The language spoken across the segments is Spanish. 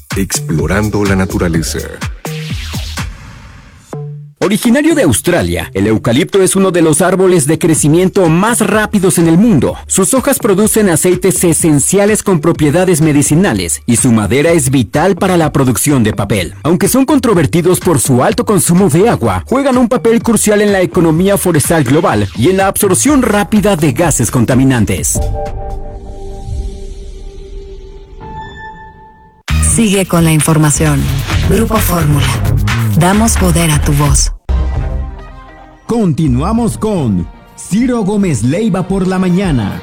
Explorando la naturaleza. Originario de Australia, el eucalipto es uno de los árboles de crecimiento más rápidos en el mundo. Sus hojas producen aceites esenciales con propiedades medicinales y su madera es vital para la producción de papel. Aunque son controvertidos por su alto consumo de agua, juegan un papel crucial en la economía forestal global y en la absorción rápida de gases contaminantes. Sigue con la información. Grupo Fórmula. Damos poder a tu voz. Continuamos con Ciro Gómez Leiva por la mañana.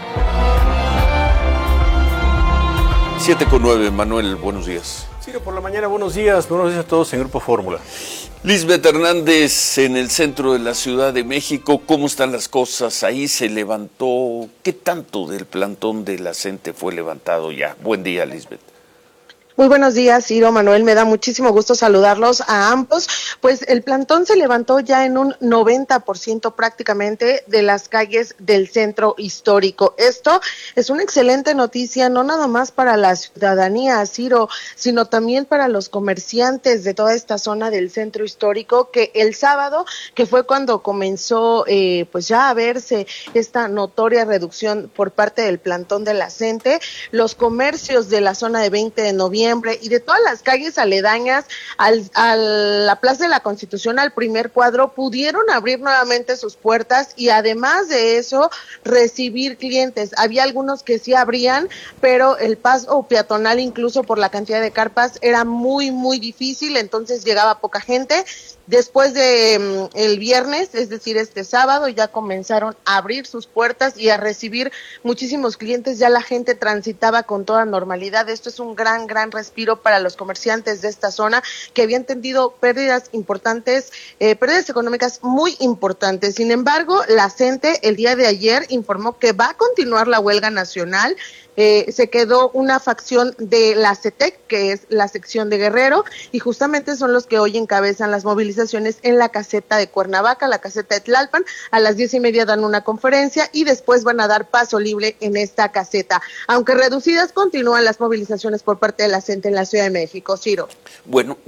7:09, Manuel, buenos días. Ciro por la mañana, buenos días a todos en Grupo Fórmula. Lisbeth Hernández, en el centro de la Ciudad de México, ¿cómo están las cosas? Ahí se levantó, ¿qué tanto del plantón de la CENTE fue levantado ya? Buen día, Lisbeth. Muy buenos días, Ciro, Manuel, me da muchísimo gusto saludarlos a ambos. Pues el plantón se levantó ya en un 90% prácticamente de las calles del centro histórico. Esto es una excelente noticia, no nada más para la ciudadanía, Ciro, sino también para los comerciantes de toda esta zona del centro histórico, que el sábado, que fue cuando comenzó pues ya a verse esta notoria reducción por parte del plantón de la CENTE, los comercios de la zona de 20 de noviembre y de todas las calles aledañas a la Plaza de la Constitución, al primer cuadro, pudieron abrir nuevamente sus puertas y además de eso recibir clientes. Había algunos que sí abrían, pero el paso peatonal, incluso por la cantidad de carpas, era muy, muy difícil, entonces llegaba poca gente. Después de el viernes, es decir, este sábado, ya comenzaron a abrir sus puertas y a recibir muchísimos clientes. Ya la gente transitaba con toda normalidad. Esto es un gran respiro para los comerciantes de esta zona, que habían tenido pérdidas importantes, pérdidas económicas muy importantes. Sin embargo, la CENTE el día de ayer informó que va a continuar la huelga nacional. Se quedó una facción de la CETEC, que es la sección de Guerrero, y justamente son los que hoy encabezan las movilizaciones en la caseta de Cuernavaca, la caseta de Tlalpan. A las 10:30 dan una conferencia y después van a dar paso libre en esta caseta. Aunque reducidas, continúan las movilizaciones por parte de la CENTE en la Ciudad de México. Ciro. Bueno,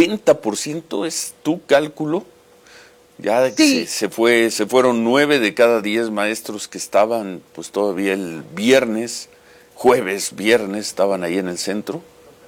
90% es tu cálculo. Ya sí. se fueron 9 de cada 10 maestros que estaban pues todavía el viernes, viernes, estaban ahí en el centro.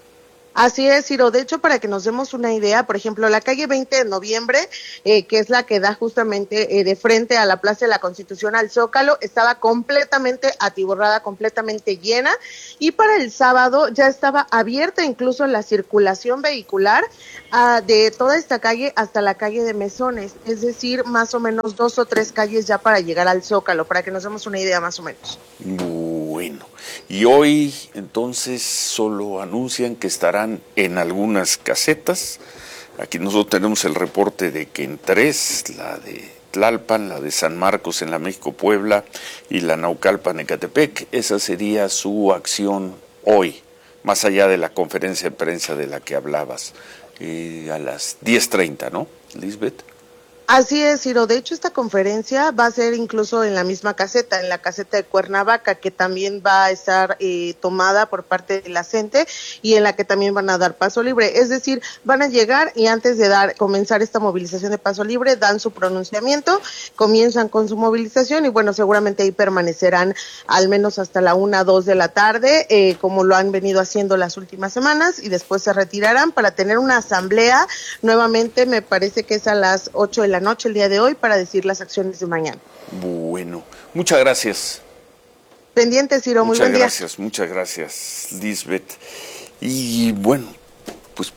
Así es, Ciro. De hecho, para que nos demos una idea, por ejemplo, la calle 20 de noviembre, que es la que da justamente de frente a la Plaza de la Constitución, al Zócalo, estaba completamente atiborrada, completamente llena, y para el sábado ya estaba abierta incluso la circulación vehicular de toda esta calle hasta la calle de Mesones, es decir, más o menos 2 o 3 calles ya para llegar al Zócalo, para que nos demos una idea más o menos. Bueno, y hoy entonces solo anuncian que estarán en algunas casetas. Aquí nosotros tenemos el reporte de que en 3, la de Tlalpan, la de San Marcos en la México-Puebla y la Naucalpan Ecatepec, esa sería su acción hoy, más allá de la conferencia de prensa de la que hablabas, a las 10:30, ¿no, Lisbeth? Así es, Ciro. De hecho, esta conferencia va a ser incluso en la misma caseta, en la caseta de Cuernavaca, que también va a estar tomada por parte de la CENTE y en la que también van a dar paso libre. Es decir, van a llegar y antes de comenzar esta movilización de paso libre, dan su pronunciamiento, comienzan con su movilización y bueno, seguramente ahí permanecerán al menos hasta la 1, 2 de la tarde, como lo han venido haciendo las últimas semanas, y después se retirarán para tener una asamblea nuevamente, me parece que es a las 8 de la noche el día de hoy, para decir las acciones de mañana. Bueno, muchas gracias. Pendiente, Ciro, muy buen día. Muchas gracias, Lisbeth. Y bueno, pues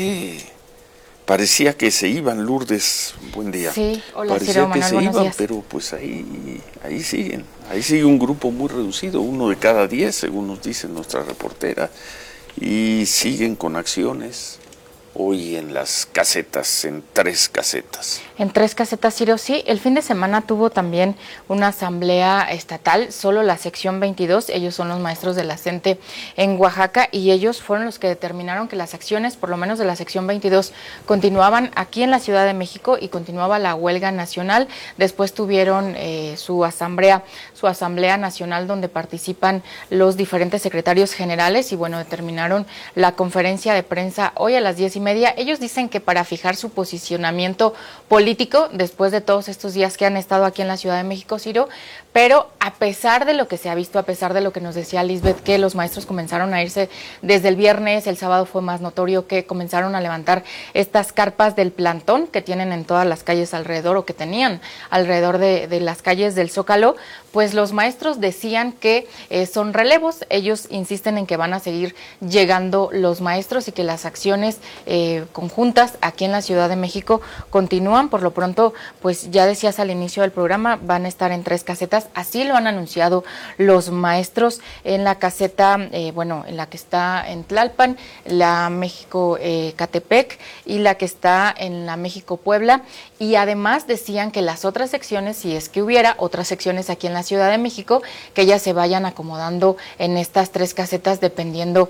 parecía que se iban, Lourdes, buen día. Sí, hola, parecía Ciro, que Manuel, se buenos iban, días. pero pues ahí siguen. Ahí sigue un grupo muy reducido, 1 de cada 10, según nos dice nuestra reportera, y siguen con acciones. hoy en las casetas, en 3 casetas. En 3 casetas, Ciro, sí. El fin de semana tuvo también una asamblea estatal, solo la sección 22, ellos son los maestros de la CENTE en Oaxaca, y ellos fueron los que determinaron que las acciones, por lo menos de la sección 22, continuaban aquí en la Ciudad de México y continuaba la huelga nacional. Después tuvieron su asamblea nacional donde participan los diferentes secretarios generales y bueno, determinaron la conferencia de prensa hoy a las 10:30. Ellos dicen que para fijar su posicionamiento político después de todos estos días que han estado aquí en la Ciudad de México, Ciro, pero a pesar de lo que se ha visto, a pesar de lo que nos decía Lisbeth, que los maestros comenzaron a irse desde el viernes, el sábado fue más notorio que comenzaron a levantar estas carpas del plantón que tienen en todas las calles alrededor o que tenían alrededor de las calles del Zócalo, pues los maestros decían que son relevos. Ellos insisten en que van a seguir llegando los maestros y que las acciones conjuntas aquí en la Ciudad de México continúan. Por lo pronto, pues ya decías al inicio del programa, van a estar en 3 casetas, así lo han anunciado los maestros en la caseta, en la que está en Tlalpan, la México Catepec y la que está en la México Puebla, y además decían que las otras secciones, si es que hubiera otras secciones aquí en la Ciudad de México, que ellas se vayan acomodando en estas 3 casetas dependiendo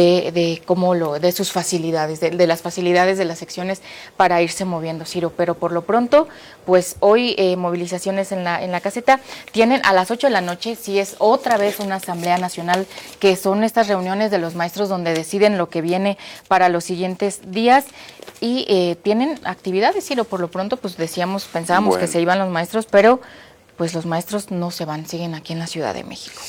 de sus facilidades, de las facilidades de las secciones para irse moviendo, Ciro. Pero por lo pronto, pues hoy movilizaciones en la caseta. Tienen a las 8 de la noche, si es otra vez una asamblea nacional, que son estas reuniones de los maestros donde deciden lo que viene para los siguientes días, y tienen actividades, Ciro. Por lo pronto, pues pensábamos que se iban los maestros, pero pues los maestros no se van, siguen aquí en la Ciudad de México.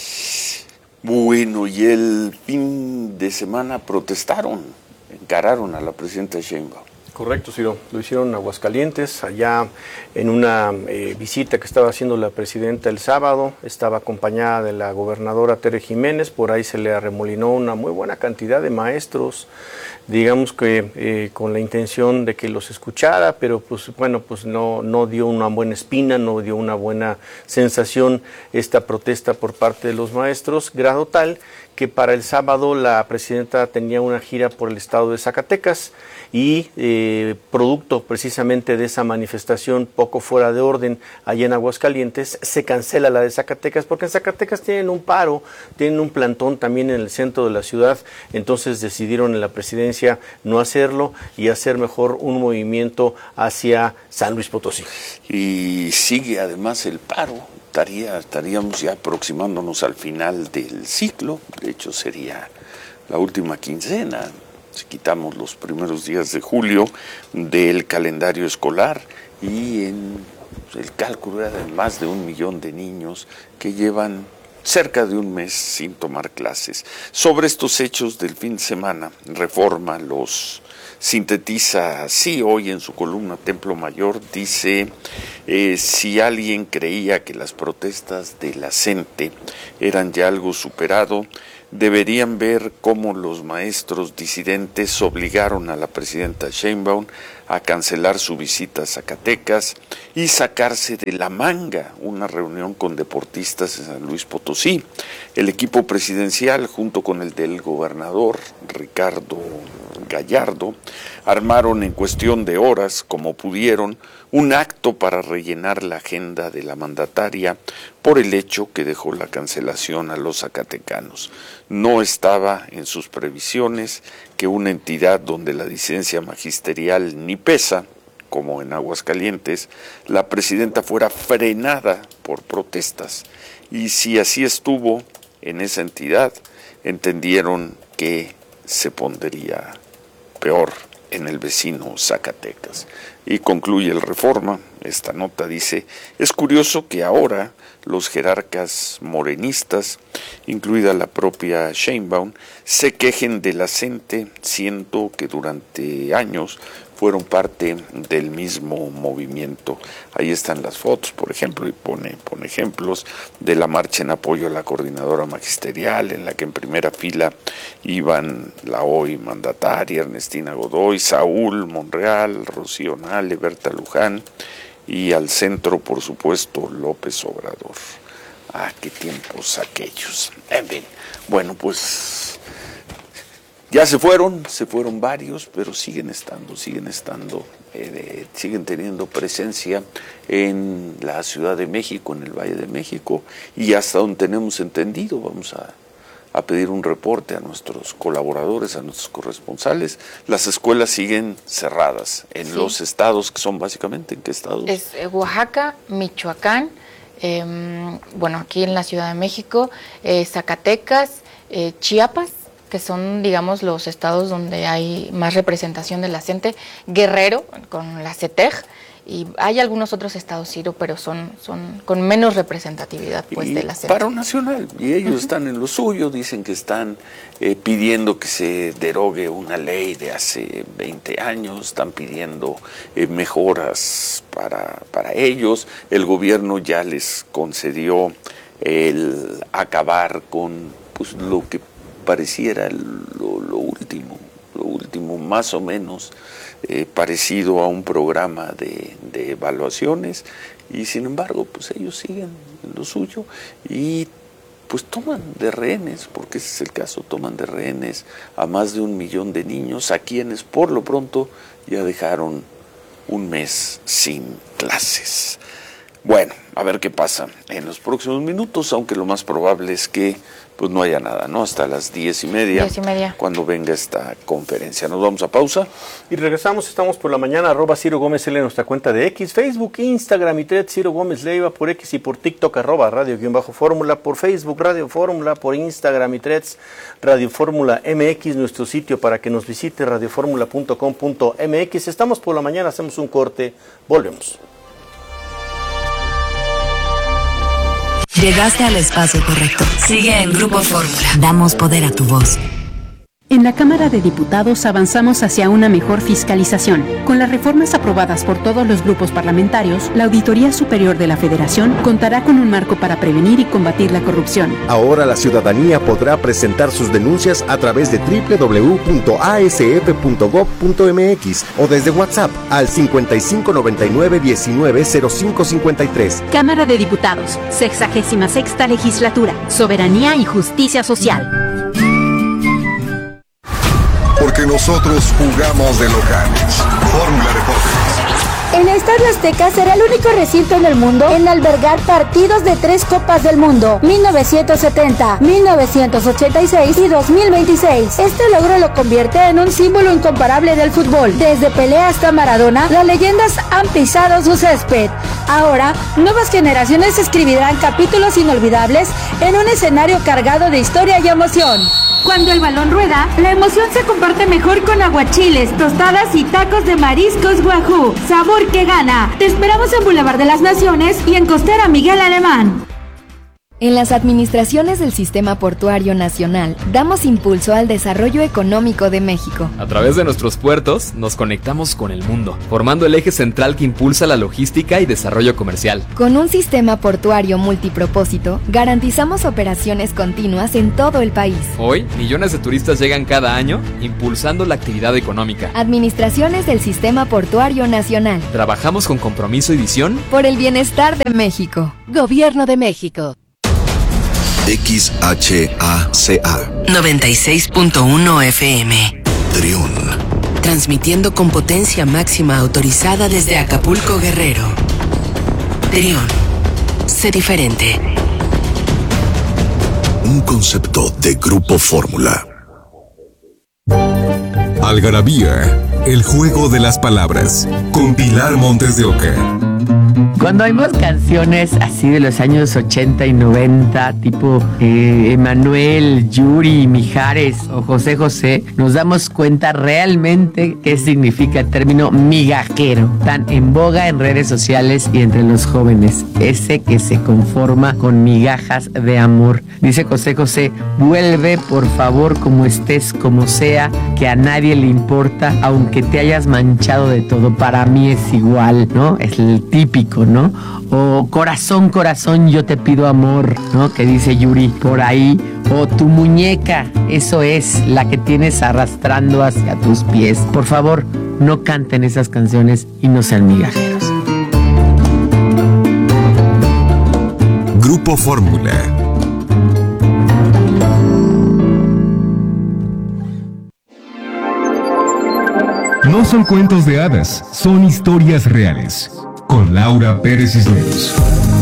Bueno, y el fin de semana protestaron, encararon a la presidenta Sheinbaum. Correcto, Ciro. Lo hicieron en Aguascalientes, allá en una visita que estaba haciendo la presidenta el sábado. Estaba acompañada de la gobernadora Tere Jiménez. Por ahí se le arremolinó una muy buena cantidad de maestros, digamos que con la intención de que los escuchara, pero pues no dio una buena espina, no dio una buena sensación esta protesta por parte de los maestros, grado tal que para el sábado la presidenta tenía una gira por el estado de Zacatecas y producto precisamente de esa manifestación poco fuera de orden allá en Aguascalientes, se cancela la de Zacatecas, porque en Zacatecas tienen un paro, tienen un plantón también en el centro de la ciudad. Entonces decidieron en la presidencia no hacerlo y hacer mejor un movimiento hacia San Luis Potosí. Y sigue además el paro. Estaríamos ya aproximándonos al final del ciclo. De hecho, sería la última quincena, si quitamos los primeros días de julio del calendario escolar, y en el cálculo era de más de 1 millón de niños que llevan cerca de un mes sin tomar clases. Sobre estos hechos del fin de semana, Reforma los sintetiza así hoy en su columna Templo Mayor. Dice, si alguien creía que las protestas de la CENTE eran ya algo superado, deberían ver cómo los maestros disidentes obligaron a la presidenta Sheinbaum a cancelar su visita a Zacatecas y sacarse de la manga una reunión con deportistas en San Luis Potosí. El equipo presidencial, junto con el del gobernador Ricardo Gallardo, armaron en cuestión de horas, como pudieron, un acto para rellenar la agenda de la mandataria por el hecho que dejó la cancelación a los zacatecanos. No estaba en sus previsiones que una entidad donde la disidencia magisterial ni pesa, como en Aguascalientes, la presidenta fuera frenada por protestas. Y si así estuvo en esa entidad, entendieron que se pondría peor en el vecino Zacatecas. Y concluye el Reforma, esta nota dice, es curioso que ahora los jerarcas morenistas, incluida la propia Sheinbaum, se quejen de la CENTE, siendo que durante años fueron parte del mismo movimiento. Ahí están las fotos, por ejemplo, y pone ejemplos de la marcha en apoyo a la coordinadora magisterial, en la que en primera fila iban la hoy mandataria Ernestina Godoy, Saúl Monreal, Rocío Nale, Berta Luján, y al centro, por supuesto, López Obrador. Ah, qué tiempos aquellos. En fin, bueno, pues Ya se fueron varios, pero siguen teniendo presencia en la Ciudad de México, en el Valle de México, y hasta donde tenemos entendido, vamos a pedir un reporte a nuestros colaboradores, a nuestros corresponsales. Las escuelas siguen cerradas en los estados, que son básicamente, ¿en qué estados? Es Oaxaca, Michoacán, aquí en la Ciudad de México, Zacatecas, Chiapas, que son, digamos, los estados donde hay más representación de la CENTE, Guerrero, con la CETEG, y hay algunos otros estados, Ciro, pero son con menos representatividad de la CENTE. Paro nacional, y ellos están en lo suyo, dicen que están pidiendo que se derogue una ley de hace 20 años, están pidiendo mejoras para ellos. El gobierno ya les concedió el acabar con lo que pareciera lo último más o menos parecido a un programa de evaluaciones, y sin embargo ellos siguen en lo suyo y toman de rehenes, porque ese es el caso, toman de rehenes a más de 1 millón de niños, a quienes por lo pronto ya dejaron un mes sin clases. Bueno, a ver qué pasa en los próximos minutos, aunque lo más probable es que no haya nada, ¿no? Hasta las 10:30, cuando venga esta conferencia. Nos vamos a pausa. Y regresamos, estamos por la mañana, @Ciro Gómez L en nuestra cuenta de X, Facebook, Instagram y Threads, Ciro Gómez Leiva por X y por TikTok, @Radio_Fórmula, por Facebook, Radio Fórmula, por Instagram y Threads, Radio Fórmula MX, nuestro sitio para que nos visite, radioformula.com.mx. Estamos por la mañana, hacemos un corte, volvemos. Llegaste al espacio correcto. Sigue en Grupo Fórmula. Damos poder a tu voz. En la Cámara de Diputados avanzamos hacia una mejor fiscalización. Con las reformas aprobadas por todos los grupos parlamentarios, la Auditoría Superior de la Federación contará con un marco para prevenir y combatir la corrupción. Ahora la ciudadanía podrá presentar sus denuncias a través de www.asf.gov.mx o desde WhatsApp al 5599-190553. Cámara de Diputados, 66ª Legislatura, Soberanía y Justicia Social. Porque nosotros jugamos de locales. Fórmula Deportes. El Estadio Azteca será el único recinto en el mundo en albergar partidos de 3 Copas del Mundo, 1970, 1986 y 2026. Este logro lo convierte en un símbolo incomparable del fútbol. Desde Pelé hasta Maradona, las leyendas han pisado su césped. Ahora, nuevas generaciones escribirán capítulos inolvidables en un escenario cargado de historia y emoción. Cuando el balón rueda, la emoción se comparte mejor con aguachiles, tostadas y tacos de mariscos Wahoo. Sabor que gana. Te esperamos en Boulevard de las Naciones y en Costera Miguel Alemán. En las administraciones del Sistema Portuario Nacional, damos impulso al desarrollo económico de México. A través de nuestros puertos, nos conectamos con el mundo, formando el eje central que impulsa la logística y desarrollo comercial. Con un sistema portuario multipropósito, garantizamos operaciones continuas en todo el país. Hoy, millones de turistas llegan cada año, impulsando la actividad económica. Administraciones del Sistema Portuario Nacional. Trabajamos con compromiso y visión por el bienestar de México. Gobierno de México. XHACA 96.1 FM. Trión. Transmitiendo con potencia máxima autorizada desde Acapulco, Guerrero. Trión. Sé diferente. Un concepto de Grupo Fórmula. Algarabía, el juego de las palabras, con Pilar Montes de Oca. Cuando oímos canciones así de los años 80 y 90, tipo Emanuel, Yuri, Mijares o José José, nos damos cuenta realmente qué significa el término migajero, tan en boga en redes sociales y entre los jóvenes. Ese que se conforma con migajas de amor. Dice José José, vuelve por favor como estés, como sea, que a nadie le importa, aunque te hayas manchado de todo, para mí es igual, ¿no? Es el típico, ¿no? O corazón, corazón, yo te pido amor, ¿no? Que dice Yuri por ahí. O tu muñeca, eso es la que tienes arrastrando hacia tus pies. Por favor, no canten esas canciones y no sean migajeros. Grupo Fórmula. No son cuentos de hadas, son historias reales. Con Laura Pérez Cisneros.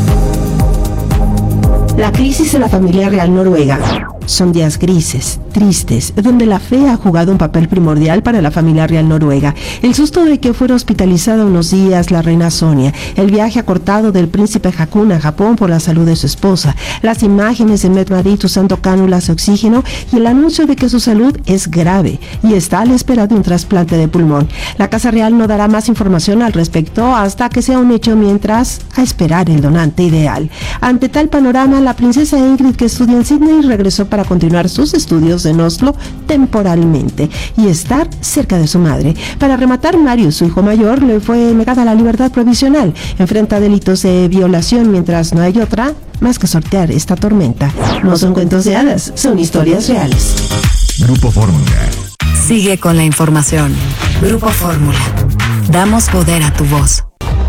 La crisis de la familia real noruega. Son días grises, tristes, donde la fe ha jugado un papel primordial para la familia real noruega. El susto de que fuera hospitalizada unos días la reina Sonia, el viaje acortado del príncipe Haakon a Japón por la salud de su esposa, las imágenes de Mette-Marit usando cánulas de oxígeno y el anuncio de que su salud es grave y está a la espera de un trasplante de pulmón. La Casa Real no dará más información al respecto hasta que sea un hecho, mientras a esperar el donante ideal. Ante tal panorama, la princesa Ingrid, que estudia en Sydney, regresó para continuar sus estudios en Oslo temporalmente y estar cerca de su madre. Para rematar, Marius, su hijo mayor, le fue negada la libertad provisional. Enfrenta delitos de violación, mientras no hay otra más que sortear esta tormenta. No son cuentos de hadas, son historias reales. Grupo Fórmula. Sigue con la información. Grupo Fórmula. Damos poder a tu voz.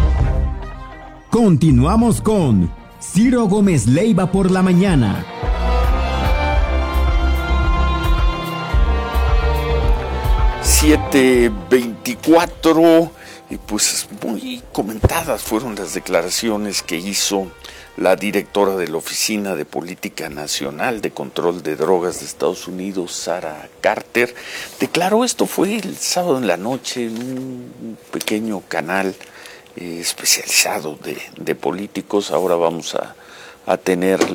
Continuamos con Ciro Gómez Leiva por la mañana. 7:24, y pues muy comentadas fueron las declaraciones que hizo la directora de la Oficina de Política Nacional de Control de Drogas de Estados Unidos, Sarah Carter. Declaró esto, fue el sábado en la noche, en un pequeño canal especializado de políticos. Ahora vamos a tener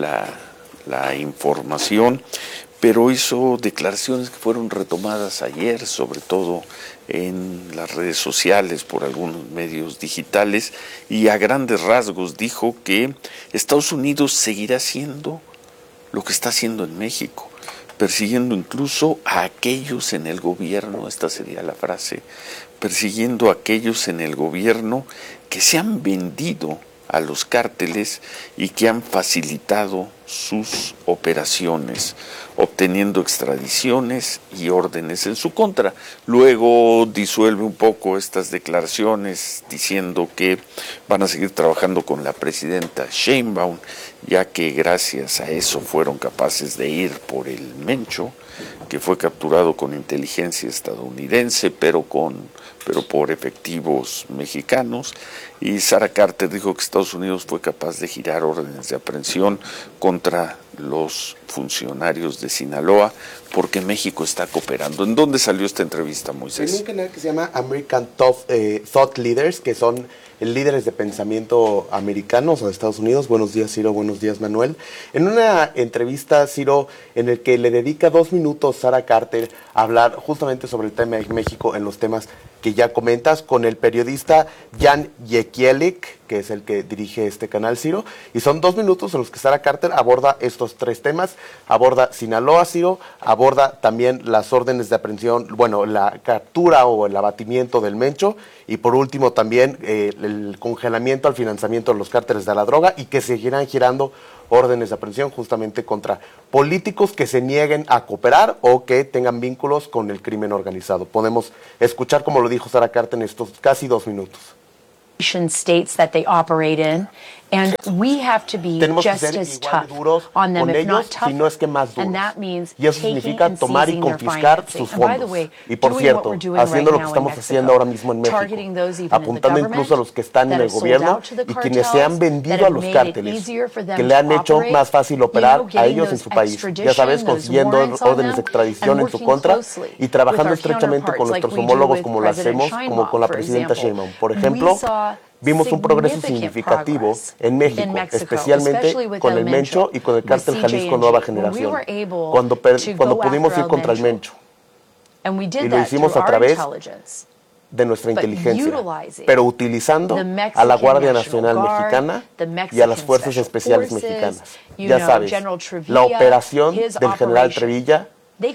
la información, pero hizo declaraciones que fueron retomadas ayer, sobre todo en las redes sociales por algunos medios digitales, y a grandes rasgos dijo que Estados Unidos seguirá haciendo lo que está haciendo en México, persiguiendo incluso a aquellos en el gobierno, esta sería la frase, persiguiendo a aquellos en el gobierno que se han vendido a los cárteles y que han facilitado sus operaciones, obteniendo extradiciones y órdenes en su contra. Luego disuelve un poco estas declaraciones diciendo que van a seguir trabajando con la presidenta Sheinbaum, ya que gracias a eso fueron capaces de ir por el Mencho, que fue capturado con inteligencia estadounidense, pero por efectivos mexicanos. Y Sarah Carter dijo que Estados Unidos fue capaz de girar órdenes de aprehensión contra los funcionarios de Sinaloa porque México está cooperando. ¿En dónde salió esta entrevista, Moisés? En un canal que se llama American Thought Leaders, que son líderes de pensamiento americanos o de Estados Unidos. Buenos días, Ciro. Buenos días, Manuel. En una entrevista, Ciro, en el que le dedica 2 minutos Sarah Carter a hablar justamente sobre el tema de México en los temas que ya comentas, con el periodista Jan Jekielek, que es el que dirige este canal, Ciro, y son 2 minutos en los que Sarah Carter aborda estos 3 temas, aborda Sinaloa, Ciro, aborda también las órdenes de aprehensión, bueno, la captura o el abatimiento del Mencho, y por último también el congelamiento al financiamiento de los cárteles de la droga, y que seguirán girando órdenes de aprehensión justamente contra políticos que se nieguen a cooperar o que tengan vínculos con el crimen organizado. Podemos escuchar como lo dijo Sarah Carter en estos casi 2 minutos. States that they operate in, and we have to be just as tough on them, if not tougher. Si no es que más duros. And that means y eso significa tomar y confiscar sus fondos. Y por cierto, haciendo lo que estamos haciendo ahora mismo en México, apuntando incluso a los que están en el gobierno y quienes se han vendido a los cárteles, que le han hecho más fácil operar a ellos en su país. Ya sabes, consiguiendo órdenes de extradición en su contra y trabajando estrechamente con nuestros homólogos como lo hacemos, como con la presidenta Sheinbaum. Por ejemplo, vimos un progreso significativo en México, especialmente con el Mencho y con el cártel Jalisco Nueva Generación, cuando pudimos ir contra el Mencho. Y lo hicimos a través de nuestra inteligencia, pero utilizando a la Guardia Nacional Mexicana y a las Fuerzas Especiales Mexicanas. Ya sabes, la operación del general Trevilla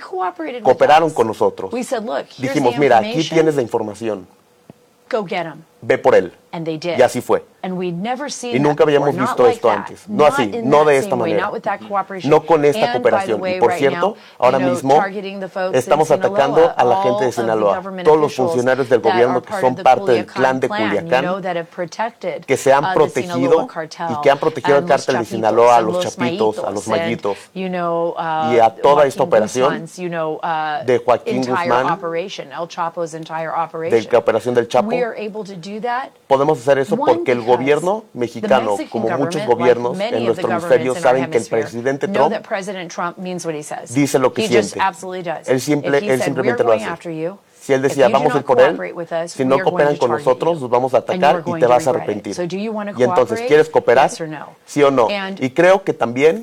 cooperaron con nosotros. Dijimos, mira, aquí tienes la información. ve por él. And they did. Y así fue. And we'd never seen Y nunca habíamos visto esto antes. No así, no de esta manera. No con esta cooperación. Y por cierto, ahora mismo estamos atacando a la gente de Sinaloa, todos los funcionarios del gobierno que son parte del clan de Culiacán, que se han protegido y que han protegido al cártel de Sinaloa, a los chapitos, a los mallitos, y a toda esta operación de Joaquín Guzmán, de la operación del Chapo. Podemos hacer eso porque el gobierno mexicano, como muchos gobiernos en nuestro hemisferio, saben que el presidente Trump dice lo que siente. Él simplemente lo hace. Si él decía, vamos a ir por él, si no cooperan con nosotros, nos vamos a atacar y te vas a arrepentir. Y entonces, ¿quieres cooperar? ¿Sí o no? Y creo que también,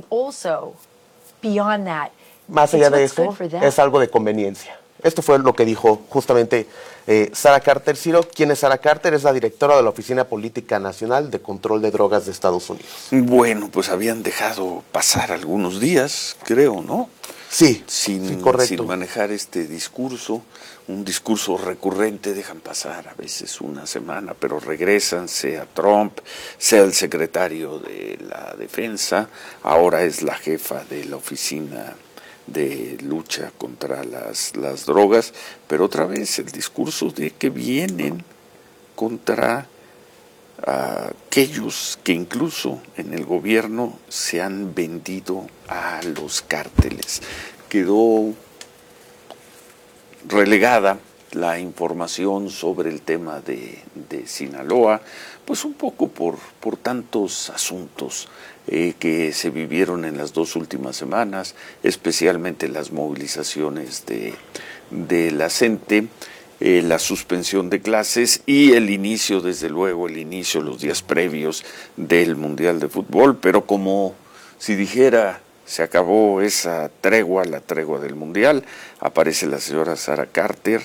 más allá de eso, es algo de conveniencia. Esto fue lo que dijo justamente Sarah Carter. Ciro, ¿quién es Sarah Carter? Es la directora de la Oficina Política Nacional de Control de Drogas de Estados Unidos. Bueno, pues habían dejado pasar algunos días, creo, ¿no? Sí, correcto. Sin manejar este discurso, un discurso recurrente, dejan pasar a veces una semana, pero regresan, sea Trump, sea el secretario de la Defensa, ahora es la jefa de la Oficina de lucha contra las drogas, pero otra vez el discurso de que vienen contra aquellos que incluso en el gobierno se han vendido a los cárteles. Quedó relegada la información sobre el tema de Sinaloa, pues un poco por tantos asuntos que se vivieron en las 2 últimas semanas, especialmente las movilizaciones de la CENTE, la suspensión de clases y el inicio, desde luego, los días previos del Mundial de Fútbol, pero como si dijera, se acabó esa tregua, la tregua del Mundial, aparece la señora Sarah Carter,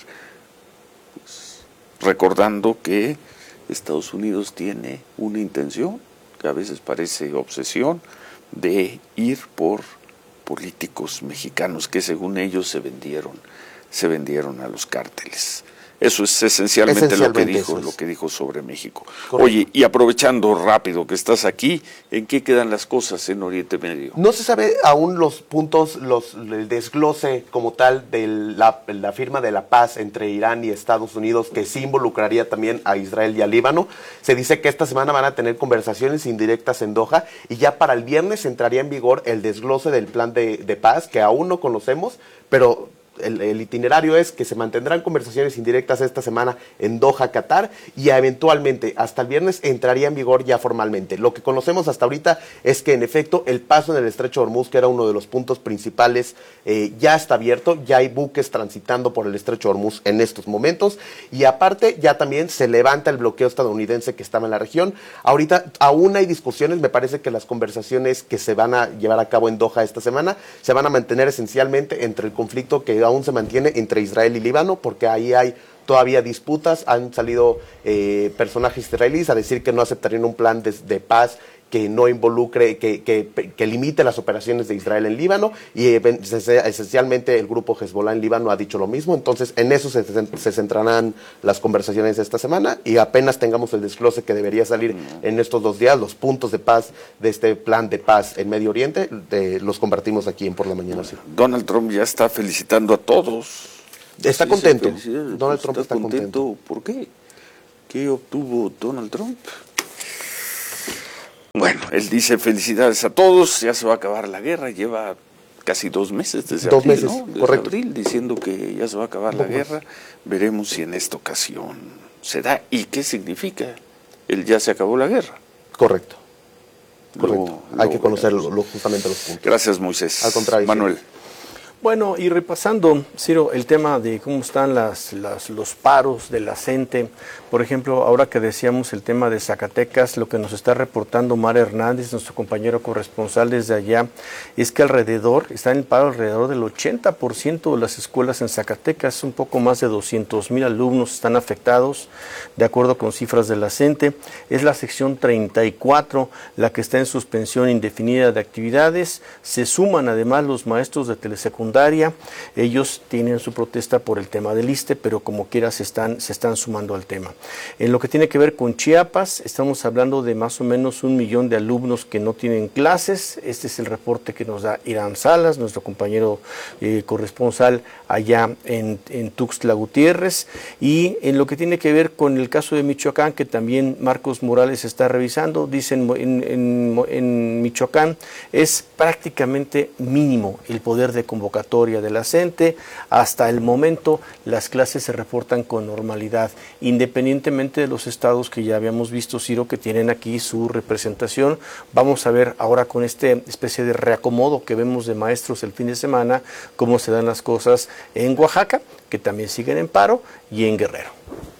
pues, recordando que Estados Unidos tiene una intención, que a veces parece obsesión, de ir por políticos mexicanos que según ellos se vendieron a los cárteles. Eso es esencialmente lo que dijo sobre México. Correcto. Oye, y aprovechando rápido que estás aquí, ¿en qué quedan las cosas en Oriente Medio? No se sabe aún los puntos, el desglose como tal de la firma de la paz entre Irán y Estados Unidos, que sí involucraría también a Israel y a Líbano. Se dice que esta semana van a tener conversaciones indirectas en Doha y ya para el viernes entraría en vigor el desglose del plan de paz, que aún no conocemos, pero el itinerario es que se mantendrán conversaciones indirectas esta semana en Doha, Qatar, y eventualmente hasta el viernes entraría en vigor ya formalmente. Lo que conocemos hasta ahorita es que en efecto el paso en el Estrecho de Hormuz, que era uno de los puntos principales, ya está abierto, ya hay buques transitando por el Estrecho de Hormuz en estos momentos, y aparte ya también se levanta el bloqueo estadounidense que estaba en la región. Ahorita aún hay discusiones, me parece que las conversaciones que se van a llevar a cabo en Doha esta semana se van a mantener esencialmente entre el conflicto que aún se mantiene entre Israel y Líbano, porque ahí hay todavía disputas. Han salido personajes israelíes a decir que no aceptarían un plan de paz que no involucre, que limite las operaciones de Israel en Líbano, y esencialmente el grupo Hezbollah en Líbano ha dicho lo mismo. Entonces en eso se centrarán las conversaciones de esta semana, y apenas tengamos el desglose que debería salir en estos 2 días, los puntos de paz de este plan de paz en Medio Oriente, los compartimos aquí en Por la Mañana. Sí. Donald Trump ya está felicitando a todos. Está contento. Donald Trump está contento. ¿Por qué? ¿Qué obtuvo Donald Trump? Bueno, él dice felicidades a todos, ya se va a acabar la guerra, lleva casi 2 meses desde abril, ¿no? Desde correcto. Abril, diciendo que ya se va a acabar la guerra. Veremos si en esta ocasión se da. ¿Y qué significa el ya se acabó la guerra? Correcto. Hay que conocer justamente los puntos. Gracias, Moisés. Al contrario. Manuel. Bueno, y repasando, Ciro, el tema de cómo están los paros de la CENTE, por ejemplo, ahora que decíamos el tema de Zacatecas, lo que nos está reportando Omar Hernández, nuestro compañero corresponsal desde allá, es que está en paro alrededor del 80% de las escuelas en Zacatecas, un poco más de 200,000 alumnos están afectados, de acuerdo con cifras de la CENTE. Es la sección 34 la que está en suspensión indefinida de actividades. Se suman además los maestros de telesecundaria secundaria. Ellos tienen su protesta por el tema del ISSSTE, pero como quiera se están sumando al tema. En lo que tiene que ver con Chiapas, estamos hablando de más o menos 1 millón de alumnos que no tienen clases. Este es el reporte que nos da Irán Salas, nuestro compañero corresponsal allá en Tuxtla Gutiérrez. Y en lo que tiene que ver con el caso de Michoacán, que también Marcos Morales está revisando, dicen en Michoacán es prácticamente mínimo el poder de convocatoria de la CENTE. Hasta el momento las clases se reportan con normalidad, independientemente de los estados que ya habíamos visto, Ciro, que tienen aquí su representación. Vamos a ver ahora con esta especie de reacomodo que vemos de maestros el fin de semana, cómo se dan las cosas en Oaxaca, que también siguen en paro, y en Guerrero.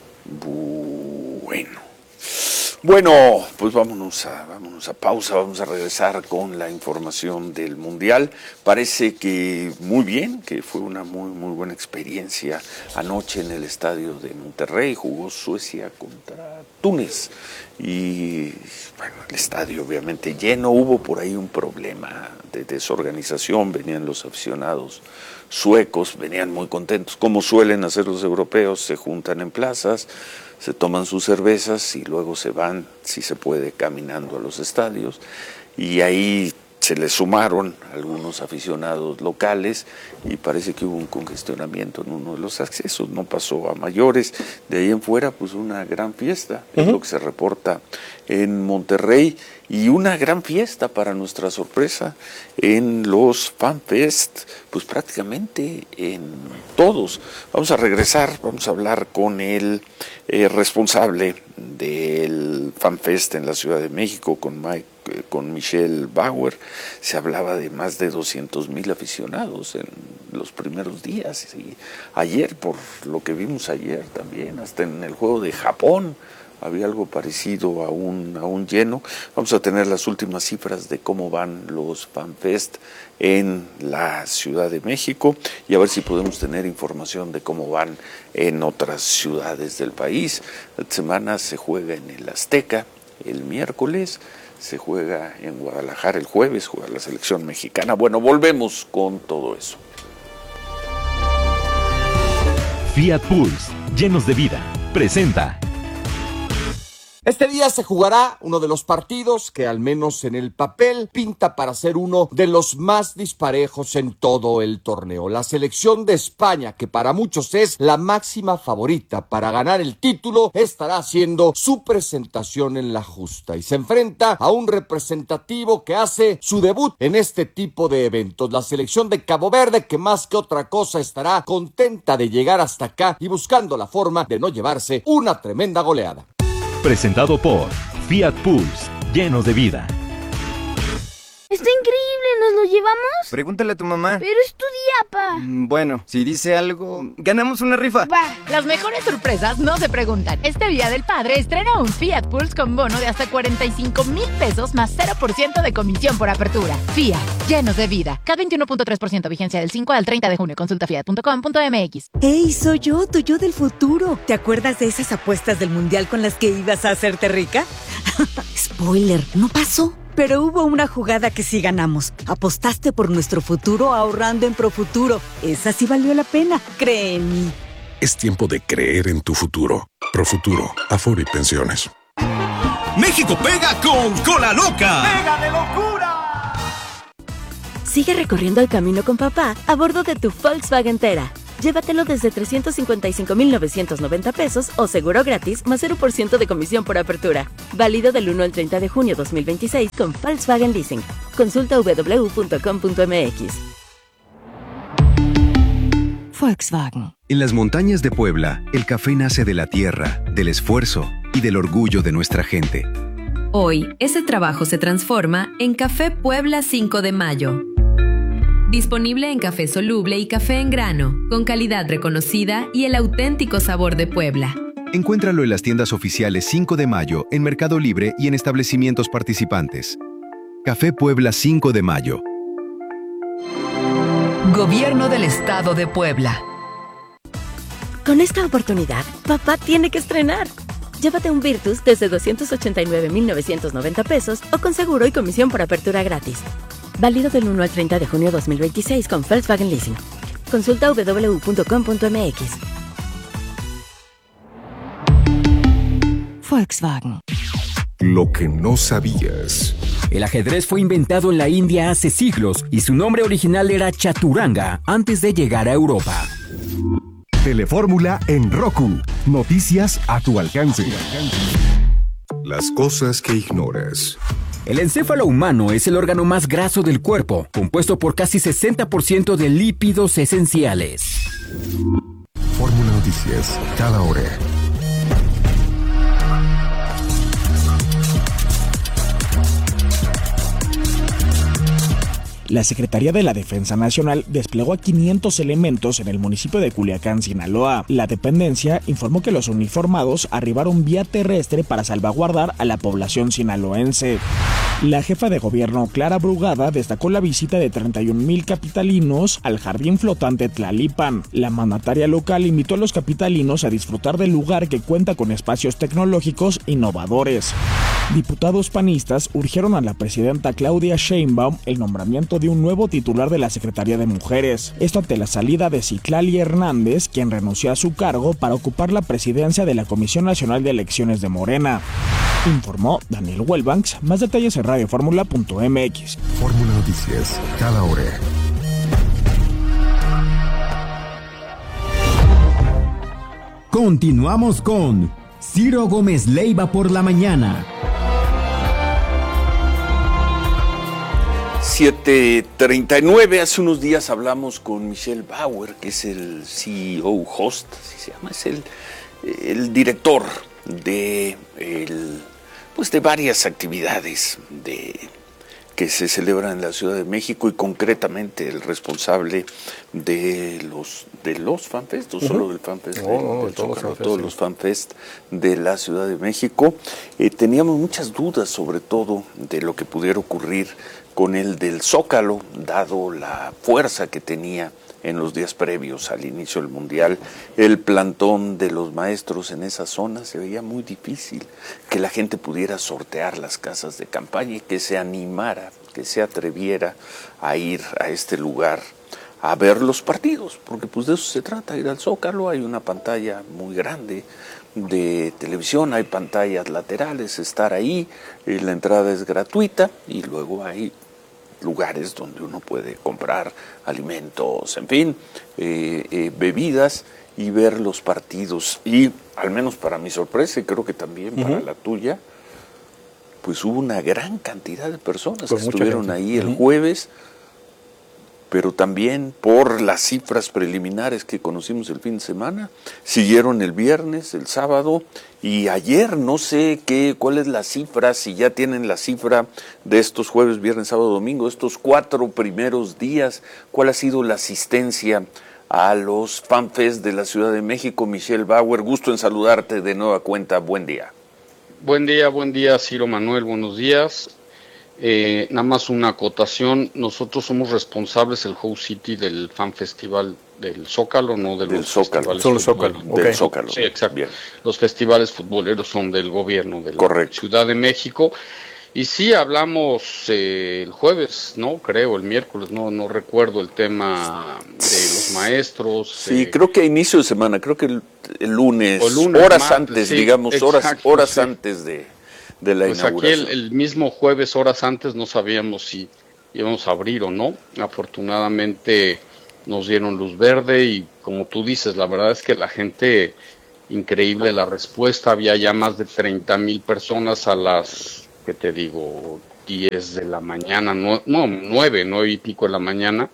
Bueno, pues vámonos a pausa, vamos a regresar con la información del Mundial. Parece que muy bien, que fue una muy buena experiencia anoche en el estadio de Monterrey. Jugó Suecia contra Túnez y bueno, el estadio obviamente lleno. Hubo por ahí un problema de desorganización, venían los aficionados suecos, venían muy contentos, como suelen hacer los europeos, se juntan en plazas, se toman sus cervezas y luego se van, si se puede, caminando a los estadios, y ahí se le sumaron algunos aficionados locales y parece que hubo un congestionamiento en uno de los accesos. No pasó a mayores. De ahí en fuera, pues una gran fiesta, es lo que se reporta en Monterrey, y una gran fiesta para nuestra sorpresa en los FanFest, pues prácticamente en todos. Vamos a regresar, vamos a hablar con el responsable del FanFest en la Ciudad de México, con Michelle Bauer. Se hablaba de más de 200,000 aficionados en los primeros días, y ayer, por lo que vimos ayer también, hasta en el juego de Japón había algo parecido a un lleno. Vamos a tener las últimas cifras de cómo van los FanFest en la Ciudad de México y a ver si podemos tener información de cómo van en otras ciudades del país. Esta semana se juega en el Azteca el miércoles, se juega en Guadalajara el jueves, juega la selección mexicana. Bueno, volvemos con todo eso. Fiat Pulse, llenos de vida, presenta. Este día se jugará uno de los partidos que, al menos en el papel, pinta para ser uno de los más disparejos en todo el torneo. La selección de España, que para muchos es la máxima favorita para ganar el título, estará haciendo su presentación en la justa y se enfrenta a un representativo que hace su debut en este tipo de eventos. La selección de Cabo Verde, que más que otra cosa estará contenta de llegar hasta acá y buscando la forma de no llevarse una tremenda goleada. Presentado por Fiat Pulse, llenos de vida. ¡Está increíble! ¿Nos lo llevamos? Pregúntale a tu mamá. Pero es tu día, pa. Bueno, si dice algo, ganamos una rifa. Va. Las mejores sorpresas no se preguntan. Este Día del Padre estrena un Fiat Pulse con bono de hasta 45,000 pesos más 0% de comisión por apertura. Fiat, llenos de vida. CAT 21.3%, vigencia del 5 al 30 de junio. Consulta fiat.com.mx. ¡Hey, soy yo, tu yo del futuro! ¿Te acuerdas de esas apuestas del Mundial con las que ibas a hacerte rica? Spoiler, no pasó. Pero hubo una jugada que sí ganamos. Apostaste por nuestro futuro ahorrando en Profuturo. Esa sí valió la pena, cree en mí. Es tiempo de creer en tu futuro. Profuturo, Afore y Pensiones. México pega con Cola Loca. ¡Pega de locura! Sigue recorriendo el camino con papá a bordo de tu Volkswagen Tera. Llévatelo desde 355,990 pesos o seguro gratis más 0% de comisión por apertura. Válido del 1 al 30 de junio 2026 con Volkswagen Leasing. Consulta www.com.mx. Volkswagen. En las montañas de Puebla, el café nace de la tierra, del esfuerzo y del orgullo de nuestra gente. Hoy, ese trabajo se transforma en Café Puebla 5 de Mayo. Disponible en café soluble y café en grano, con calidad reconocida y el auténtico sabor de Puebla. Encuéntralo en las tiendas oficiales 5 de Mayo, en Mercado Libre y en establecimientos participantes. Café Puebla 5 de Mayo. Gobierno del Estado de Puebla. Con esta oportunidad, papá tiene que estrenar. Llévate un Virtus desde 289,990 pesos o con seguro y comisión por apertura gratis. Válido del 1 al 30 de junio 2026 con Volkswagen Leasing. Consulta www.com.mx. Volkswagen. Lo que no sabías. El ajedrez fue inventado en la India hace siglos y su nombre original era Chaturanga antes de llegar a Europa. Telefórmula en Roku. Noticias a tu alcance. Las cosas que ignoras. El encéfalo humano es el órgano más graso del cuerpo, compuesto por casi 60% de lípidos esenciales. Fórmula Noticias, cada hora. La Secretaría de la Defensa Nacional desplegó a 500 elementos en el municipio de Culiacán, Sinaloa. La dependencia informó que los uniformados arribaron vía terrestre para salvaguardar a la población sinaloense. La jefa de gobierno, Clara Brugada, destacó la visita de 31,000 capitalinos al jardín flotante Tlalipan. La mandataria local invitó a los capitalinos a disfrutar del lugar que cuenta con espacios tecnológicos innovadores. Diputados panistas urgieron a la presidenta Claudia Sheinbaum el nombramiento de un nuevo titular de la Secretaría de Mujeres. Esto ante la salida de Citlali Hernández, quien renunció a su cargo para ocupar la presidencia de la Comisión Nacional de Elecciones de Morena. Informó Daniel Wellbanks. Más detalles en radioformula.mx. Fórmula Noticias, cada hora. Continuamos con Ciro Gómez Leiva por la mañana. 7:39, hace unos días hablamos con Michelle Bauer, que es el CEO host, así se llama, es el director de varias actividades que se celebran en la Ciudad de México y concretamente el responsable de los FanFest, o solo del FanFest, todos los FanFest de la Ciudad de México. Teníamos muchas dudas sobre todo de lo que pudiera ocurrir con el del Zócalo, dado la fuerza que tenía en los días previos al inicio del Mundial. El plantón de los maestros en esa zona se veía muy difícil, que la gente pudiera sortear las casas de campaña y que se animara, que se atreviera a ir a este lugar a ver los partidos, porque pues de eso se trata, ir al Zócalo. Hay una pantalla muy grande de televisión, hay pantallas laterales, estar ahí, la entrada es gratuita y luego hay lugares donde uno puede comprar alimentos, en fin, bebidas y ver los partidos. Y al menos para mi sorpresa, y creo que también para la tuya, pues hubo una gran cantidad de personas que estuvieron ahí el jueves, pero también por las cifras preliminares que conocimos el fin de semana, siguieron el viernes, el sábado y ayer. No sé cuál es la cifra, si ya tienen la cifra de estos jueves, viernes, sábado, domingo, estos 4 primeros días, cuál ha sido la asistencia a los FanFest de la Ciudad de México. Michelle Bauer, gusto en saludarte de nueva cuenta, buen día. Buen día, Ciro Manuel, buenos días. Nada más una acotación, nosotros somos responsables, el Host City, del Fan Festival del Zócalo, no del Zócalo. Solo Zócalo. Del Zócalo. Sí, exacto. Bien. Los festivales futboleros son del gobierno de la Ciudad de México. Y sí, hablamos el jueves, ¿no? Creo, el miércoles, no recuerdo el tema de los maestros. Sí, creo que a inicio de semana, creo que el lunes, horas antes, sí, digamos, exacto, horas antes de la pues inauguración. Aquí el mismo jueves, horas antes, no sabíamos si íbamos a abrir o no. Afortunadamente nos dieron luz verde y como tú dices, la verdad es que la gente, increíble la respuesta. Había ya más de 30,000 personas a las, ¿qué te digo?, 10 de la mañana, 9 y pico de la mañana.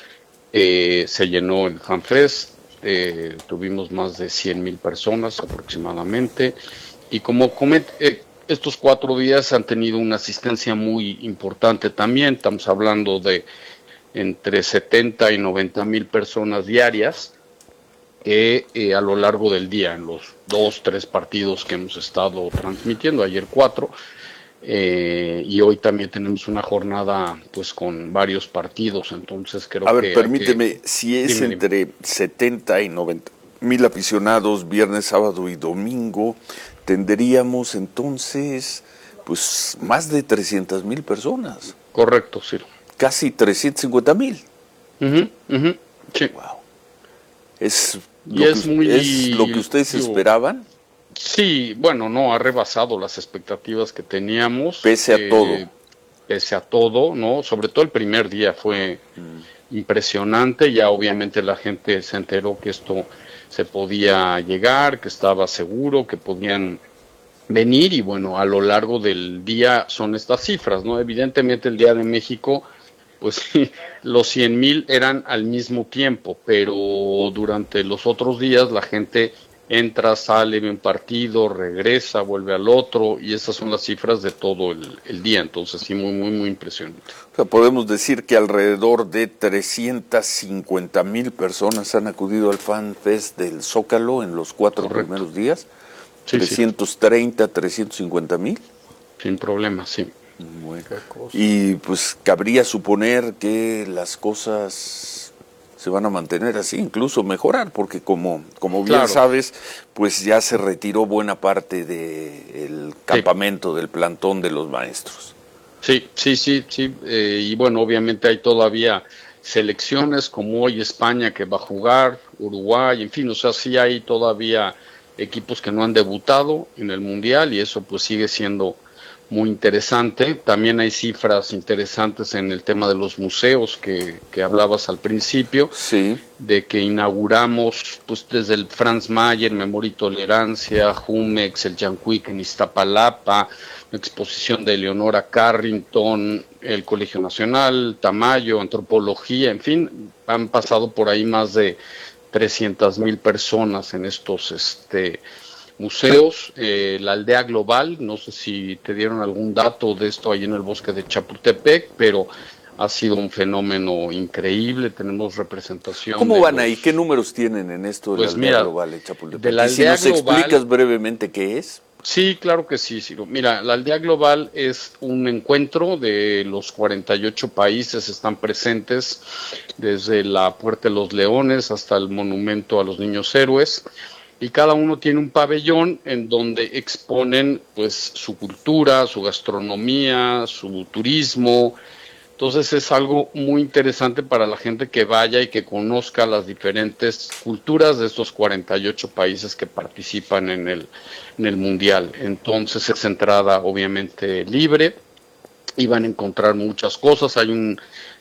Se llenó el FanFest, tuvimos más de 100,000 personas aproximadamente. Y como estos 4 días han tenido una asistencia muy importante también. Estamos hablando de entre 70 y 90,000 personas diarias que a lo largo del día, en los 2-3 partidos que hemos estado transmitiendo, ayer 4, y hoy también tenemos una jornada pues con varios partidos, entonces creo que... A ver, permíteme, si es entre 70 y 90,000 aficionados, viernes, sábado y domingo, tendríamos entonces pues más de 300,000 personas. Correcto, sí. casi 350,000. Sí. Wow. ¿Es muy lo que ustedes esperaban? Sí, bueno, no, ha rebasado las expectativas que teníamos. Pese a todo. Pese a todo, ¿no? Sobre todo el primer día fue impresionante. Ya obviamente la gente se enteró que esto se podía llegar, que estaba seguro, que podían venir, y bueno, a lo largo del día son estas cifras, ¿no? Evidentemente el Día de México, pues los 100,000 eran al mismo tiempo, pero durante los otros días la gente entra, sale, ve un partido, regresa, vuelve al otro, y esas son las cifras de todo el día. Entonces sí, muy, muy, muy impresionante. O sea, podemos decir que alrededor de 350,000 personas han acudido al Fan Fest del Zócalo en los 4 primeros días. Sí, 330, 350,000. Sin problema, sí. Bueno. Y pues cabría suponer que las cosas se van a mantener así, incluso mejorar, porque como bien sabes, pues ya se retiró buena parte del campamento, del plantón de los maestros. Sí. Y bueno, obviamente hay todavía selecciones, como hoy España que va a jugar, Uruguay, en fin, o sea, sí hay todavía equipos que no han debutado en el Mundial, y eso pues sigue siendo muy interesante. También hay cifras interesantes en el tema de los museos que hablabas al principio, sí, de que inauguramos pues desde el Franz Mayer, Memoria y Tolerancia, Jumex, el Yanquic en Iztapalapa, la exposición de Eleonora Carrington, el Colegio Nacional, Tamayo, Antropología, en fin, han pasado por ahí más de 300,000 personas en estos museos. La aldea global, no sé si te dieron algún dato de esto ahí en el bosque de Chapultepec, pero ha sido un fenómeno increíble. Tenemos representación. ¿Cómo van ahí? ¿Qué números tienen en esto de la aldea global en Chapultepec? De la y si aldea nos global, explicas brevemente qué es. Sí, claro que sí, Ciro. Mira, la aldea global es un encuentro de los 48 países, están presentes desde la Puerta de los Leones hasta el Monumento a los Niños Héroes, y cada uno tiene un pabellón en donde exponen pues su cultura, su gastronomía, su turismo. Entonces es algo muy interesante para la gente que vaya y que conozca las diferentes culturas de estos 48 países que participan en el Mundial. Entonces es entrada obviamente libre y van a encontrar muchas cosas. Hay un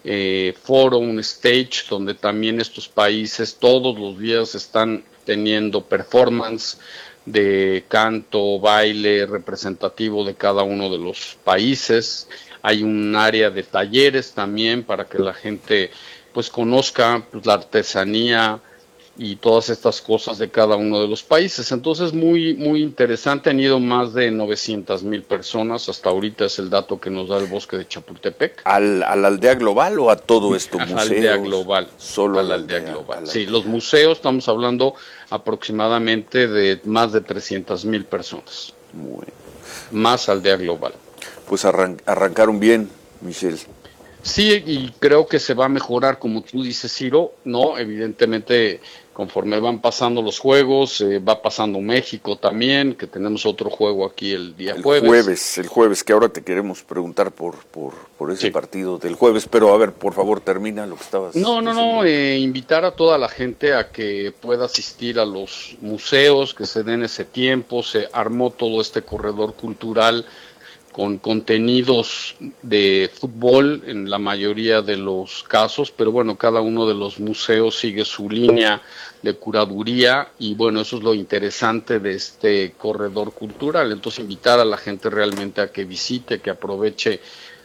foro, un stage donde también estos países todos los días están teniendo performance de canto, baile representativo de cada uno de los países. Hay un área de talleres también para que la gente pues conozca pues, la artesanía y todas estas cosas de cada uno de los países. Entonces muy muy interesante. Han ido más de 900,000 personas hasta ahorita, es el dato que nos da el bosque de Chapultepec. ¿A la aldea global o a todo esto? A la aldea global. Solo a la aldea global. Sí, los museos estamos hablando aproximadamente de más de 300,000 personas. Bueno. Más aldea global. Pues arrancaron bien, Michelle. Sí, y creo que se va a mejorar, como tú dices, Ciro, ¿no? Evidentemente, conforme van pasando los juegos, va pasando México también, que tenemos otro juego aquí el día jueves. El jueves, que ahora te queremos preguntar por ese partido del jueves, pero a ver, por favor, termina lo que estabas diciendo. Invitar a toda la gente a que pueda asistir a los museos, que se den ese tiempo. Se armó todo este corredor cultural con contenidos de fútbol en la mayoría de los casos, pero bueno, cada uno de los museos sigue su línea de curaduría, y bueno, eso es lo interesante de este corredor cultural. Entonces invitar a la gente realmente a que visite, que aproveche